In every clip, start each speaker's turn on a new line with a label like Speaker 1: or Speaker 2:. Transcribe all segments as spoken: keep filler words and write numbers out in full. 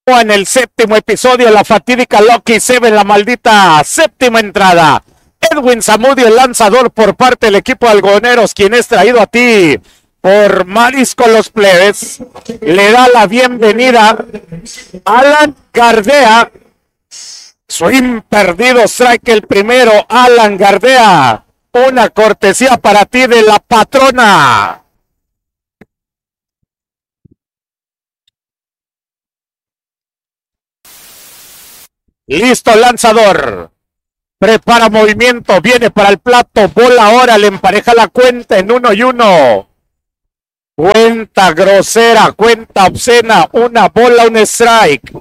Speaker 1: En el séptimo episodio, la fatídica Lucky Seven, la maldita séptima entrada. Edwin Zamudio, el lanzador por parte del equipo de Algodoneros, quien es traído a ti por Marisco Los Plebes. Le da la bienvenida Alan Gardea. Swing perdido, strike el primero. Alan Gardea, una cortesía para ti de la patrona. Listo, lanzador. Prepara movimiento, viene para el plato. Bola ahora, le empareja la cuenta en uno y uno. Cuenta grosera, cuenta obscena. Una bola, un strike.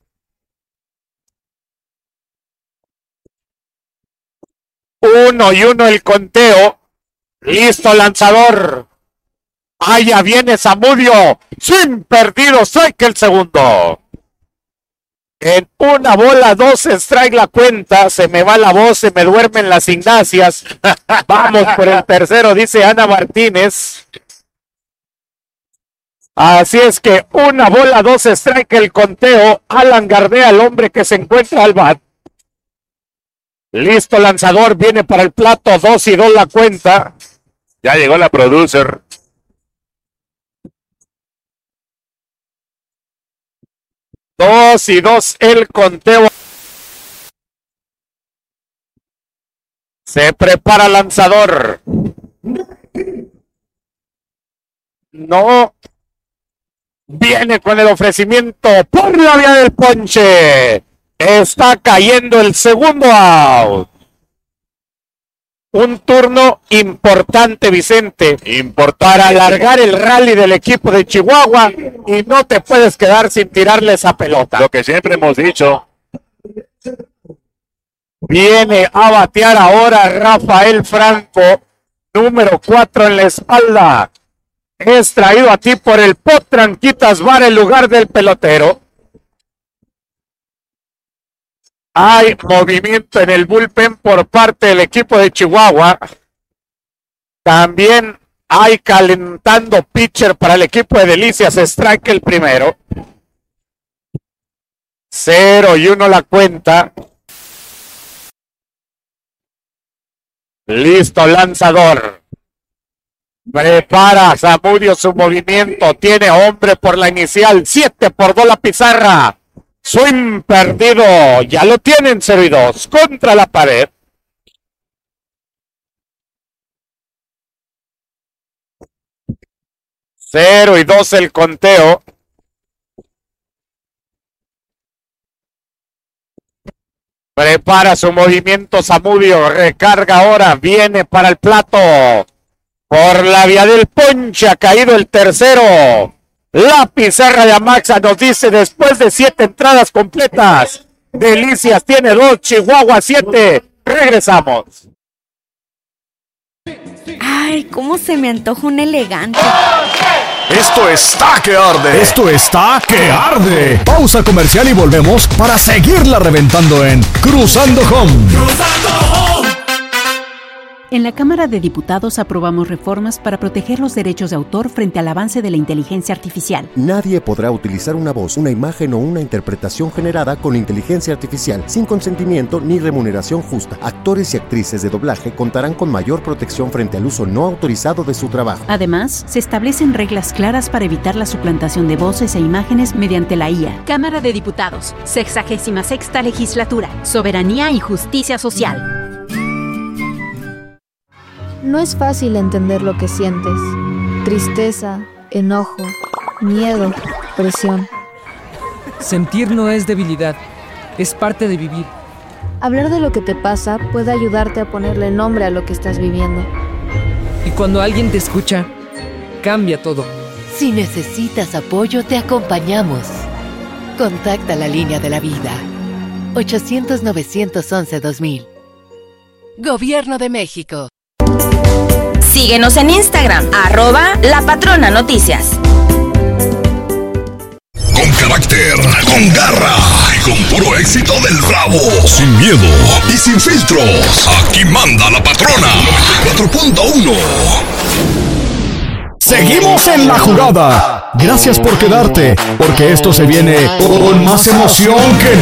Speaker 1: Uno y uno el conteo. Listo, lanzador. Allá viene Zamudio. Sin perdido, strike el segundo. En una bola, dos strike la cuenta. Se me va la voz, se me duermen las ignacias. Vamos por el tercero, dice Ana Martínez. Así es que una bola, dos strike el conteo. Alan Gardea, el hombre que se encuentra al bat. Listo, lanzador, viene para el plato. Dos y dos la cuenta.
Speaker 2: Ya llegó la producer.
Speaker 1: Dos y dos el conteo. Se prepara lanzador. No. Viene con el ofrecimiento por la vía del ponche. Está cayendo el segundo out. Un turno importante, Vicente,
Speaker 2: Importante.
Speaker 1: para alargar el rally del equipo de Chihuahua y no te puedes quedar sin tirarle esa pelota.
Speaker 2: Lo que siempre hemos dicho.
Speaker 1: Viene a batear ahora Rafael Franco, número cuatro en la espalda. Es traído a ti por el Potranquitas Bar en lugar del pelotero. Hay movimiento en el bullpen por parte del equipo de Chihuahua. También hay calentando pitcher para el equipo de Delicias. Strike el primero. Cero y uno la cuenta. Listo, lanzador. Prepara Zamudio su movimiento. Tiene hombre por la inicial. Siete por dos la pizarra. Swing perdido, ya lo tienen, cero y dos, contra la pared. Cero y dos el conteo. Prepara su movimiento Zamudio, recarga ahora, viene para el plato. Por la vía del ponche ha caído el tercero. La pizarra de Amaxa nos dice después de siete entradas completas. Delicias tiene dos, Chihuahua siete. Regresamos.
Speaker 3: Ay, cómo se me antoja un elegante.
Speaker 4: Esto está que arde. Esto está que arde. Pausa comercial y volvemos para seguirla reventando en Cruzando Home. Cruzando Home.
Speaker 5: En la Cámara de Diputados aprobamos reformas para proteger los derechos de autor frente al avance de la inteligencia artificial.
Speaker 6: Nadie podrá utilizar una voz, una imagen o una interpretación generada con inteligencia artificial sin consentimiento ni remuneración justa. Actores y actrices de doblaje contarán con mayor protección frente al uso no autorizado de su trabajo.
Speaker 5: Además, se establecen reglas claras para evitar la suplantación de voces e imágenes mediante la I A. Cámara de Diputados, sexagésima sexta legislatura, soberanía y justicia social.
Speaker 7: No es fácil entender lo que sientes. Tristeza, enojo, miedo, presión.
Speaker 8: Sentir no es debilidad, es parte de vivir.
Speaker 7: Hablar de lo que te pasa puede ayudarte a ponerle nombre a lo que estás viviendo.
Speaker 8: Y cuando alguien te escucha, cambia todo.
Speaker 9: Si necesitas apoyo, te acompañamos. Contacta la línea de la vida. ochocientos, novecientos once, dos mil. Gobierno de México.
Speaker 3: Síguenos en Instagram, arroba La Patrona Noticias.
Speaker 4: Con carácter, con garra y con puro éxito del Bravo. Sin miedo y sin filtros. Aquí manda la patrona. noventa y cuatro punto uno. Seguimos en la jugada. Gracias por quedarte, porque esto se viene con más emoción que